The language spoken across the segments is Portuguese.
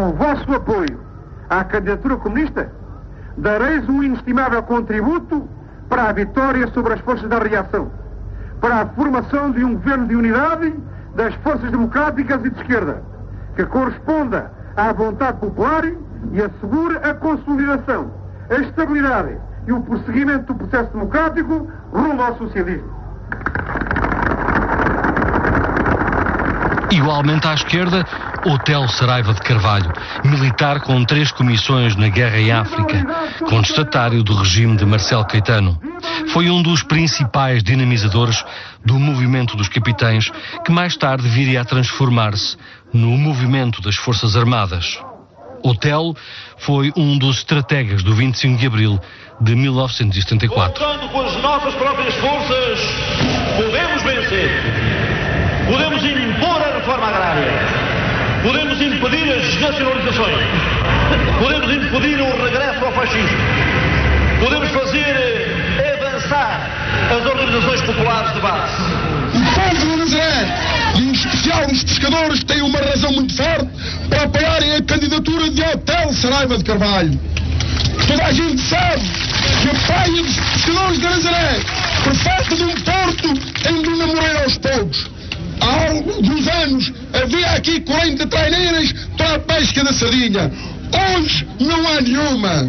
Com o vosso apoio à candidatura comunista, dareis um inestimável contributo para a vitória sobre as forças da reação, para a formação de um governo de unidade das forças democráticas e de esquerda, que corresponda à vontade popular e assegure a consolidação, a estabilidade e o prosseguimento do processo democrático rumo ao socialismo. Igualmente à esquerda, Otelo Saraiva de Carvalho, militar com 3 comissões na guerra em África, contestatário do regime de Marcelo Caetano. Foi um dos principais dinamizadores do movimento dos capitães, que mais tarde viria a transformar-se no movimento das Forças Armadas. Otelo foi um dos estrategas do 25 de Abril de 1974. Lutando com as nossas próprias forças, podemos vencer. Podemos impor a reforma agrária. Podemos impedir as nacionalizações. Podemos impedir o regresso ao fascismo. Podemos fazer avançar as organizações populares de base. O povo de Nazaré, e em especial os pescadores, têm uma razão muito forte para apoiarem a candidatura de Otelo Saraiva de Carvalho. Toda a gente sabe que a praia dos pescadores de Nazaré, por falta de um porto, tem de namorar aos poucos. Há alguns anos havia aqui 40 traineiras para a pesca da sardinha. Hoje não há nenhuma.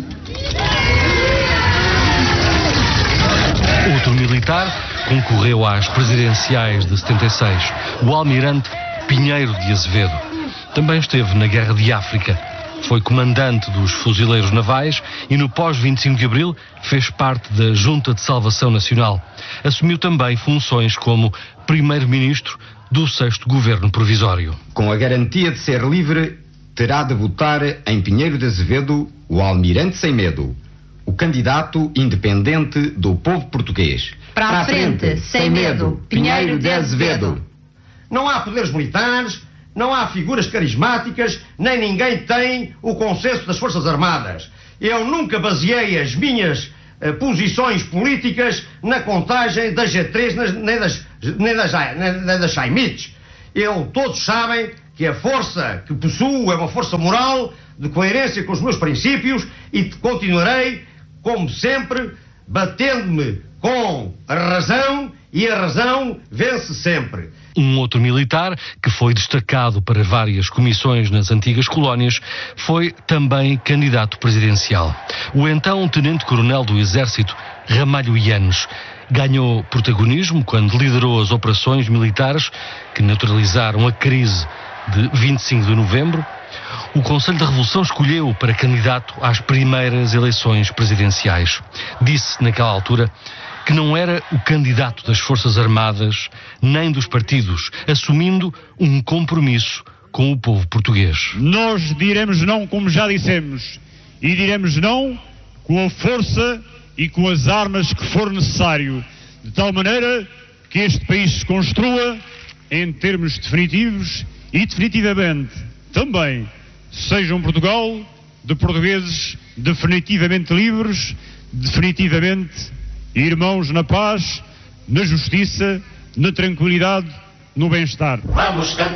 Outro militar concorreu às presidenciais de 76, o almirante Pinheiro de Azevedo. Também esteve na Guerra de África. Foi comandante dos fuzileiros navais e no pós-25 de Abril fez parte da Junta de Salvação Nacional. Assumiu também funções como primeiro-ministro do 6º Governo Provisório. Com a garantia de ser livre, terá de votar em Pinheiro de Azevedo o almirante sem medo, o candidato independente do povo português. Para a frente, sem medo, Pinheiro de Azevedo. Não há poderes militares, não há figuras carismáticas, nem ninguém tem o consenso das Forças Armadas. Eu nunca baseei as minhas posições políticas na contagem das G3 nem das Chaimites. Todos sabem que a força que possuo é uma força moral, de coerência com os meus princípios, e continuarei, como sempre, batendo-me com a razão, e a razão vence sempre. Um outro militar, que foi destacado para várias comissões nas antigas colónias, foi também candidato presidencial. O então tenente-coronel do Exército, Ramalho Yanes, ganhou protagonismo quando liderou as operações militares que neutralizaram a crise de 25 de novembro. O Conselho da Revolução escolheu-o para candidato às primeiras eleições presidenciais. Disse naquela altura que não era o candidato das Forças Armadas nem dos partidos, assumindo um compromisso com o povo português. Nós diremos não, como já dissemos, e diremos não com a força e com as armas que for necessário, de tal maneira que este país se construa em termos definitivos e definitivamente também seja um Portugal de portugueses definitivamente livres, definitivamente irmãos na paz, na justiça, na tranquilidade, no bem-estar.